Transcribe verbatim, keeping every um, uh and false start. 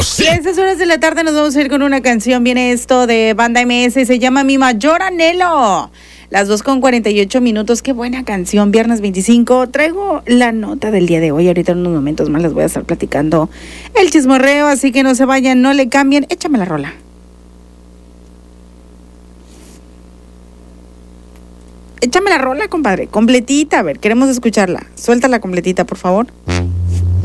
Y a estas horas de la tarde nos vamos a ir con una canción. Viene esto de Banda M S, se llama Mi Mayor Anhelo. Las dos con cuarenta y ocho minutos, qué buena canción, viernes veinticinco. Traigo la nota del día de hoy, ahorita en unos momentos más les voy a estar platicando el chismorreo, así que no se vayan, no le cambien, échame la rola. Échame la rola, compadre, completita, a ver, queremos escucharla. Suéltala completita, por favor.